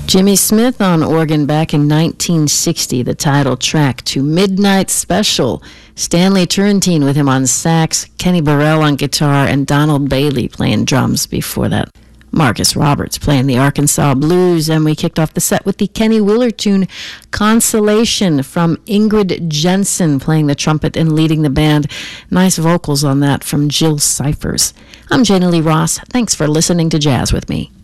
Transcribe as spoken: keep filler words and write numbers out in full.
Jimmy Smith on organ back in nineteen sixty, the title track to Midnight Special. Stanley Turrentine with him on sax, Kenny Burrell on guitar, and Donald Bailey playing drums before that. Marcus Roberts playing the Arkansas Blues, and we kicked off the set with the Kenny Wheeler tune, Consolation, from Ingrid Jensen playing the trumpet and leading the band. Nice vocals on that from Jill Cyphers. I'm Jana Lee Ross. Thanks for listening to Jazz with me.